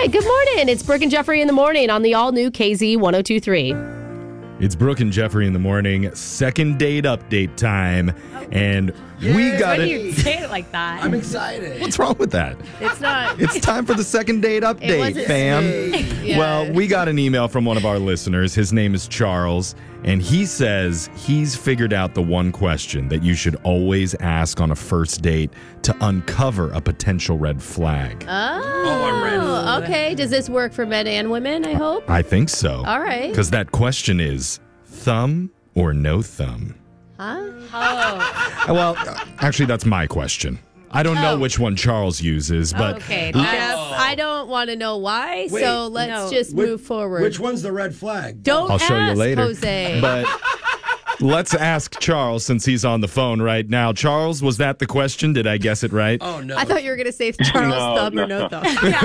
right, good morning. It's Brooke and Jeffrey in the morning on the all-new KZ 102.3. It's Brooke and Jeffrey in the morning, second date update time. And we got Why do it. you say it like that? I'm excited. What's wrong with that? It's not. It's time for the second date update, wasn't fam. Yeah. Well, we got an email from one of our listeners. His name is Charles, and he says he's figured out the one question that you should always ask on a first date to uncover a potential red flag. a red flag. Okay. Does this work for men and women, I hope? I think so. All right. Because that question is thumb or no thumb? Huh? Oh. Well, actually, that's my question. I don't know Oh. which one Charles uses, but Okay, Jeff, that's... I don't want to know why, Wait, so let's just move forward. Which one's the red flag? Don't I'll show you ask, later. Jose. But let's ask Charles since he's on the phone right now. Charles, was that the question? Did I guess it right? Oh, no. I thought you were going to say Charles thumb or no thumb.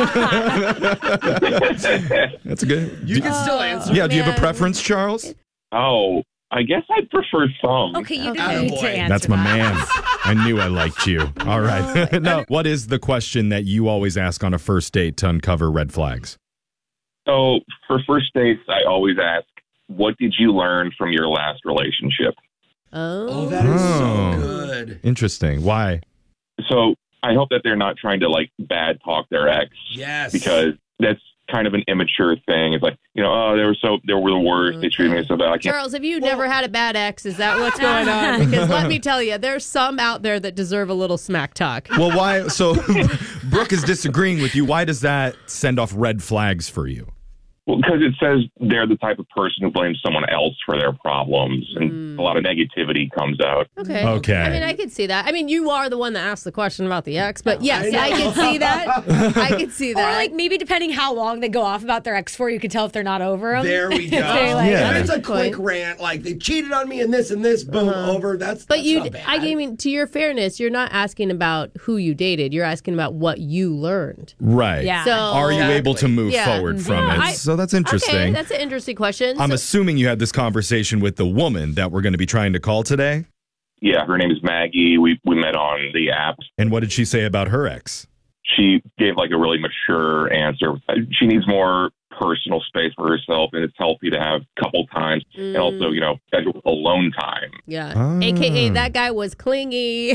That's good. You can still answer. Yeah, do you have a man. preference, Charles? Oh, I guess I'd prefer thumb. Okay, you Okay. didn't need to Attaboy. answer That's my that. man. I knew I liked you. All right. No, what is the question that you always ask on a first date to uncover red flags? So for first dates, I always ask, what did you learn from your last relationship? Oh, that is Oh. so good. Interesting. Why? So I hope that they're not trying to bad talk their ex, Yes. because that's kind of an immature thing. It's like, oh, they were the worst. They treated me so bad. I can't. Charles, have you never had a bad ex? Is that what's going on? Because let me tell you, there's some out there that deserve a little smack talk. Well, why? So Brooke is disagreeing with you. Why does that send off red flags for you? Well, because it says they're the type of person who blames someone else for their problems, and a lot of negativity comes out. Okay. Okay. I mean, I could see that. I mean, you are the one that asked the question about the ex, but yes, I I know. can see that. I can see Or that. maybe depending how long they go off about their ex for, you can tell if they're not over them. There we go. They're like, Yeah. And it's a Good quick point. rant. Like, they cheated on me and this, boom, over. That's But not bad. I mean, to your fairness, you're not asking about who you dated. You're asking about what you learned. Right. Yeah. So Are you able to move Yeah. forward from Yeah, it? So that's interesting. Okay, that's an interesting question. I'm So- assuming you had this conversation with the woman that we're going to be trying to call today. Yeah, her name is Maggie. We met on the app. And what did she say about her ex? She gave a really mature answer. She needs more personal space for herself, and it's healthy to have a couple times, and also, schedule alone time. yeah. Ah. AKA that guy was clingy.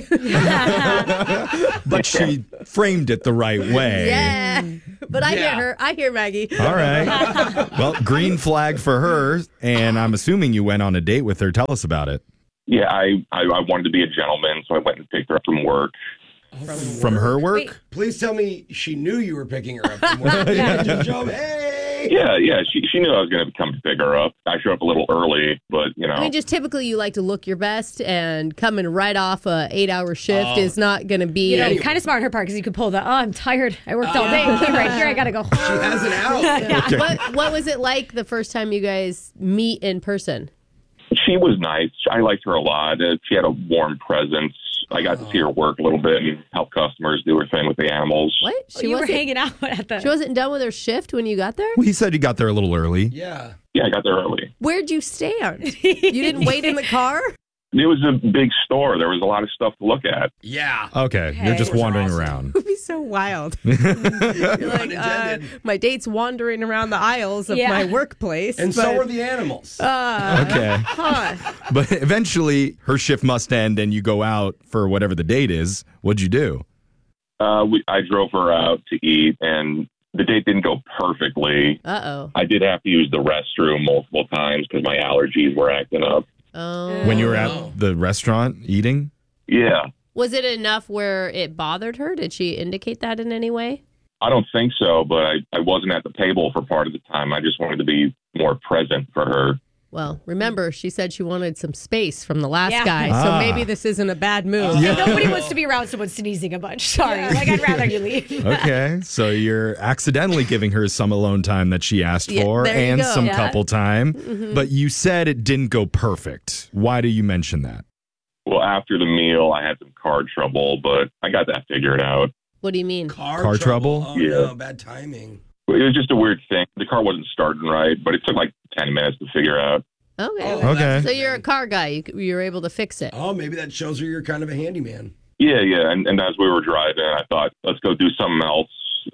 But she framed it the right way. Yeah. But I hear Yeah. her. I hear Maggie. All right. Well, green flag for her. And I'm assuming you went on a date with her. Tell us about it. Yeah, I wanted to be a gentleman, so I went and picked her up from work. From her work? Wait. Please tell me she knew you were picking her up from work. Just joke, hey! Yeah, she knew I was going to come to pick her up. I showed up a little early, but, I mean, just typically you like to look your best, and coming right off a 8-hour shift is not going to be. You know, kind of smart on her part because you could pull the, I'm tired. I worked all day. Came right here. I got to go home. She has it out. What was it like the first time you guys meet in person? she was nice. I liked her a lot. She had a warm presence. I got to see her work a little bit and help customers do her thing with the animals. What? You were hanging out at the... She wasn't done with her shift when you got there? Well, he said you got there a little early. Yeah. Yeah, I got there early. Where'd you stand? You didn't wait in the car? It was a big store. There was a lot of stuff to look at. Yeah. Okay, you're just Those are wandering awesome. around. It would be so wild. You're like, Unintended. my date's wandering around the aisles of Yeah. my workplace. And but, so are the animals. Okay. Huh. But eventually, her shift must end and you go out for whatever the date is. What'd you do? I drove her out to eat, and the date didn't go perfectly. Uh-oh. I did have to use the restroom multiple times because my allergies were acting up. Oh. When you were at the restaurant eating? Yeah, Was it enough where it bothered her? Did she indicate that in any way? I don't think so, but I wasn't at the table for part of the time. I just wanted to be more present for her. Well, remember, she said she wanted some space from the last Yeah. guy, so Ah. maybe this isn't a bad move. And nobody wants to be around someone sneezing a bunch. Sorry. Like, I'd rather you leave. Okay, so you're accidentally giving her some alone time that she asked Yeah, for there you and go. some Yeah. couple time. But you said it didn't go perfect. Why do you mention that? Well, after the meal, I had some car trouble, but I got that figured out. What do you mean? Car trouble? Oh, Yeah. no, bad timing. It was just a weird thing. The car wasn't starting right, but it took like 10 minutes to figure out. Okay. Oh, Okay. So you're a car guy. You were able to fix it. Oh, maybe that shows her you're kind of a handyman. Yeah. And as we were driving, I thought, let's go do something else. I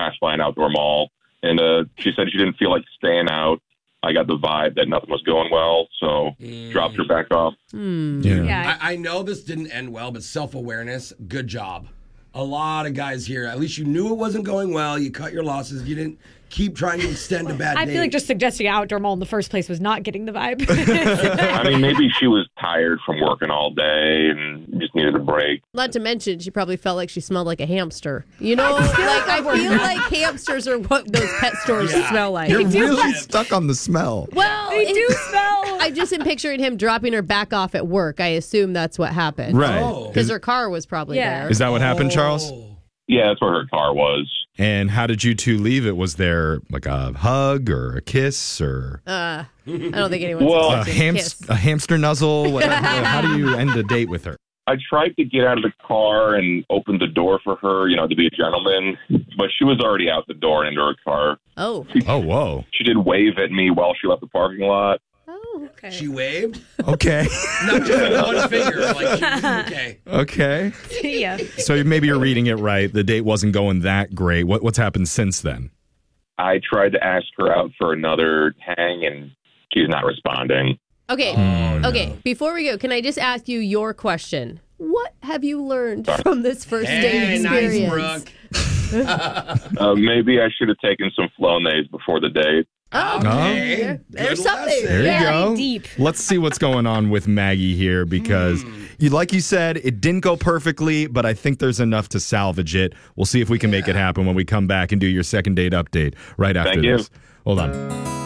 passed by an outdoor mall, and she said she didn't feel like staying out. I got the vibe that nothing was going well, so dropped her back off. Yeah. I know this didn't end well, but self-awareness, good job. A lot of guys here, at least you knew it wasn't going well. You cut your losses. You didn't keep trying to extend a bad I date. feel like just suggesting an outdoor mall in the first place was not getting the vibe. I mean, maybe she was tired from working all day and just needed a break. Not to mention, she probably felt like she smelled like a hamster. You know, I feel like hamsters are what those pet stores smell like. You're really stuck on the smell. Well, They do smell. I just am picturing him dropping her back off at work. I assume that's what happened. Right. Oh. Because her car was probably there. Is that what happened, Charles? Yeah, that's where her car was. And how did you two leave it? Was there like a hug or a kiss or I don't think anyone's Well, expecting a kiss. a hamster nuzzle? How do you end a date with her? I tried to get out of the car and open the door for her, to be a gentleman, but she was already out the door and into her car. Oh. Oh, whoa. She did wave at me while she left the parking lot. Oh, Okay. She waved? Okay. Not just with one finger. Like, she was okay. Okay. See ya. So maybe you're reading it right. The date wasn't going that great. What's happened since then? I tried to ask her out for another hang, and she's not responding. Okay. Okay. Before we go, can I just ask you your question? What have you learned from this first date experience? Nice, Brooke. Maybe I should have taken some Flonase before the date. Okay. There's Good something. lesson. There you Very go. deep. Let's see what's going on with Maggie here because, like you said, it didn't go perfectly, but I think there's enough to salvage it. We'll see if we can make it happen when we come back and do your second date update right after Thank you. this. Hold on.